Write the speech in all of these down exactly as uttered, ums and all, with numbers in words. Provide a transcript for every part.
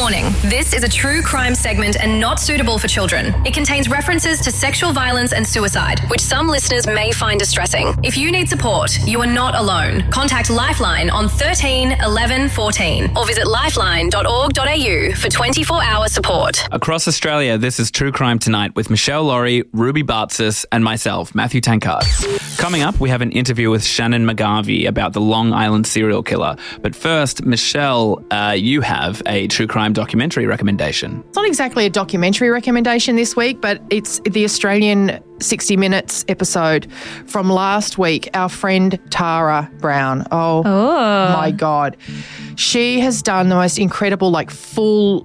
Warning, this is a true crime segment and not suitable for children. It contains references to sexual violence and suicide, which some listeners may find distressing. If you need support, you are not alone. Contact Lifeline on thirteen eleven fourteen or visit lifeline dot org dot a u for twenty-four hour support. Across Australia, this is True Crime Tonight with Michelle Laurie, Ruby Bartzis and myself, Matthew Tankard. Coming up, we have an interview with Shannon McGarvey about the Long Island serial killer. But first, Michelle, uh, you have a true crime documentary recommendation. It's not exactly a documentary recommendation this week, but it's the Australian sixty minutes episode from last week. Our friend Tara Brown. Oh, oh. my God. She has done the most incredible, like, full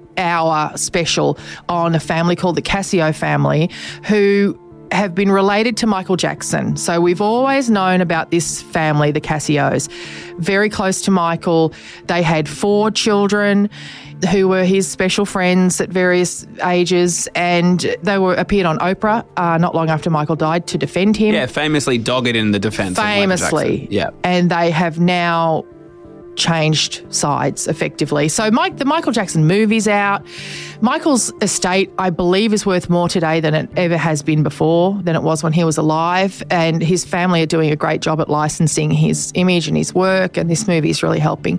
hour special on a family called the Cascio family, who have been related to Michael Jackson. So we've always known about this family, the Cassios, very close to Michael. They had four children who were his special friends at various ages, and they were appeared on Oprah uh, not long after Michael died to defend him. Yeah, famously dogged in the defense Famously. of Michael Jackson. Yeah. And they have now changed sides effectively. So Mike, the Michael Jackson movie's out. Michael's estate, I believe, is worth more today than it ever has been before, than it was when he was alive. And his family are doing a great job at licensing his image and his work, and this movie is really helping.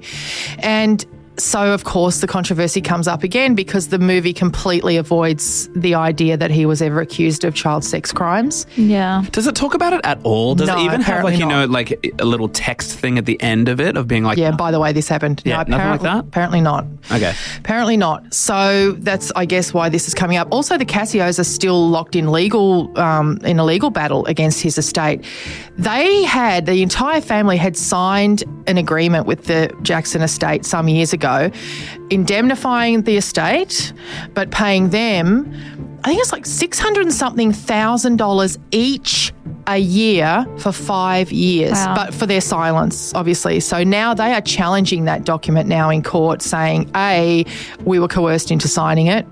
And so, of course, the controversy comes up again because the movie completely avoids the idea that he was ever accused of child sex crimes. Yeah. Does it talk about it at all? Does No, it even have, like, you apparently know, like a little text thing at the end of it of being like, Yeah, by the way, this happened. Yeah, no, nothing like apparently, that? Apparently not. Okay. Apparently not. So that's, I guess, why this is coming up. Also, the Cassios are still locked in legal, um, in a legal battle against his estate. They had, the entire family had signed an agreement with the Jackson estate some years ago, indemnifying the estate, but paying them, I think it's like six hundred and something thousand dollars each a year for five years, Wow. but for their silence, obviously. So now they are challenging that document now in court, saying, A, we were coerced into signing it,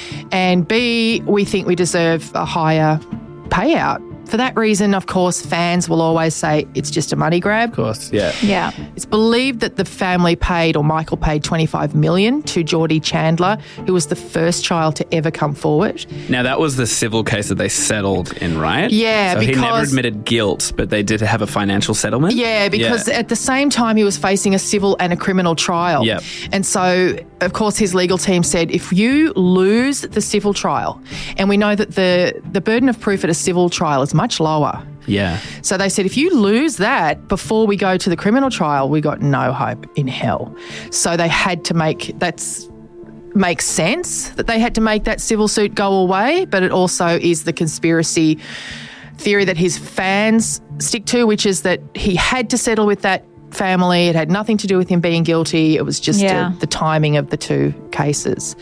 and B, we think we deserve a higher payout. For that reason, of course, fans will always say it's just a money grab. Of course, yeah. Yeah. It's believed that the family paid, or Michael paid, twenty-five million dollars to Geordie Chandler, who was the first child to ever come forward. Now, that was the civil case that they settled in, right? Yeah, so he never because- admitted guilt, but they did have a financial settlement? Yeah, because Yeah. at the same time he was facing a civil and a criminal trial. Yep. And so, of course, his legal team said, if you lose the civil trial, and we know that the, the burden of proof at a civil trial is much lower. Yeah. So they said, if you lose that before we go to the criminal trial, we got no hope in hell. So they had to make, that's makes sense that they had to make that civil suit go away, but it also is the conspiracy theory that his fans stick to, which is that he had to settle with that family. It had nothing to do with him being guilty. It was just Yeah. uh, the timing of the two cases.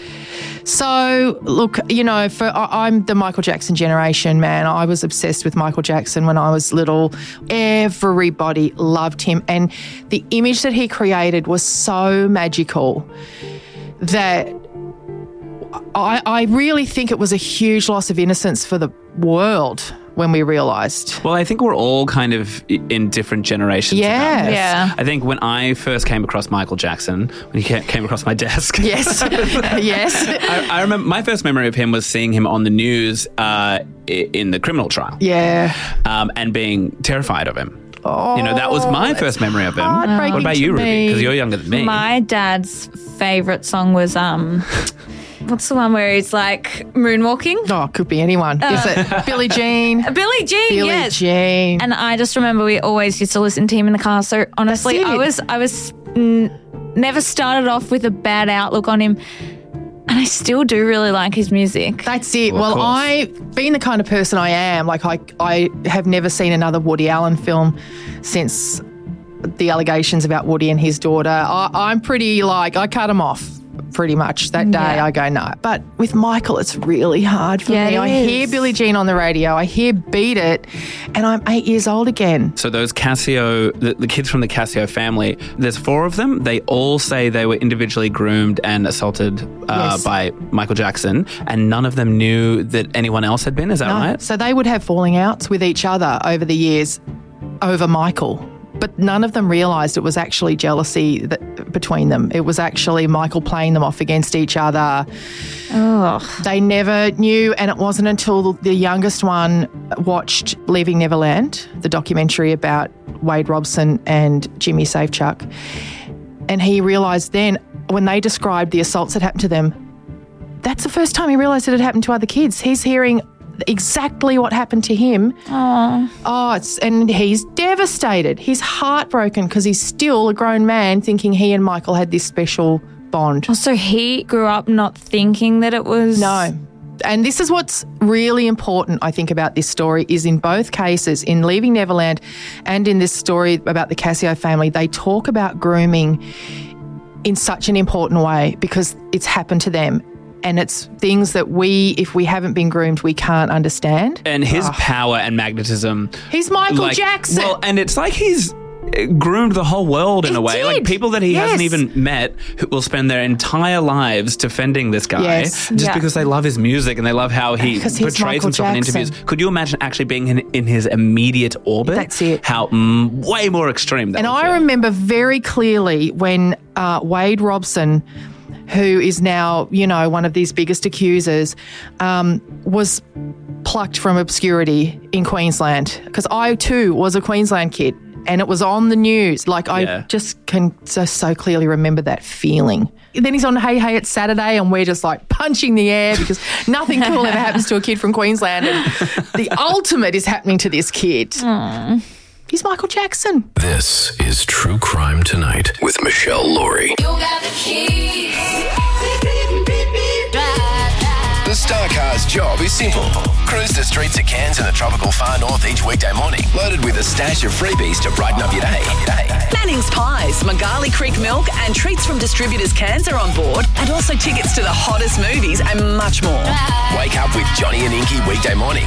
So, look, you know, for I, I'm the Michael Jackson generation, man. I was obsessed with Michael Jackson when I was little. Everybody loved him. And the image that he created was so magical that I, I really think it was a huge loss of innocence for the world when we realised. Well, I think we're all kind of i- in different generations. Yeah. about this. Yeah. I think when I first came across Michael Jackson, when he ca- came across my desk. Yes. Yes. I, I remember my first memory of him was seeing him on the news uh, i- in the criminal trial. Yeah. Um, and being terrified of him. Oh, You know, that was my first memory of him. heartbreaking What about to you, Ruby? me. Because you're younger than me. My dad's favourite song was, um, what's the one where he's like moonwalking? Oh, it could be anyone. Is it Billie Jean? Billie Jean, Billie yes. Jean. And I just remember we always used to listen to him in the car. So honestly, That's it. I was I was mm, never started off with a bad outlook on him, and I still do really like his music. That's it. Well, of Well, course. I, being the kind of person I am, like I, I have never seen another Woody Allen film since the allegations about Woody and his daughter. I, I'm pretty like, I cut him off pretty much that day. Yeah. I go, no. But with Michael, it's really hard for Yeah, me. it I is. hear Billie Jean on the radio. I hear Beat It, and I'm eight years old again. So those Casio, the, the kids from the Casio family, there's four of them. They all say they were individually groomed and assaulted uh, Yes. by Michael Jackson, and none of them knew that anyone else had been. Is that No. right? So they would have falling outs with each other over the years over Michael. But none of them realised it was actually jealousy that, between them. It was actually Michael playing them off against each other. Oh. They never knew, and it wasn't until the youngest one watched Leaving Neverland, the documentary about Wade Robson and Jimmy Safechuck, and he realised then, when they described the assaults that happened to them, that's the first time he realised it had happened to other kids. He's hearing exactly what happened to him. Aww. Oh, it's, and he's devastated. He's heartbroken because he's still a grown man thinking he and Michael had this special bond. So he grew up not thinking that it was... No. And this is what's really important, I think, about this story is in both cases, in Leaving Neverland and in this story about the Cassio family, they talk about grooming in such an important way because it's happened to them. And it's things that we, if we haven't been groomed, we can't understand. And his oh. power and magnetism. He's Michael like, Jackson. Well, and it's like he's groomed the whole world in he a way. Did. Like people that he yes. hasn't even met who will spend their entire lives defending this guy yes. just yeah. because they love his music and they love how he portrays Michael himself Jackson. in interviews. Could you imagine actually being in, in his immediate orbit? That's it. How mm, way more extreme that And would I feel. remember very clearly when uh, Wade Robson, who is now, you know, one of these biggest accusers, um, was plucked from obscurity in Queensland. Because I, too, was a Queensland kid and it was on the news. Like, I Yeah. just can so, so clearly remember that feeling. Then he's on Hey Hey It's Saturday and we're just like punching the air because nothing cool ever happens to a kid from Queensland. And the ultimate is happening to this kid. Aww. He's Michael Jackson. This is True Crime Tonight with Michelle Laurie. You got the keys. The Star Car's job is simple. Cruise the streets of Cairns and the tropical far north each weekday morning, loaded with a stash of freebies to brighten up your day. Manning's Pies, Magali Creek Milk and treats from distributors Cairns are on board, and also tickets to the hottest movies and much more. Wake up with Johnny and Inky weekday morning.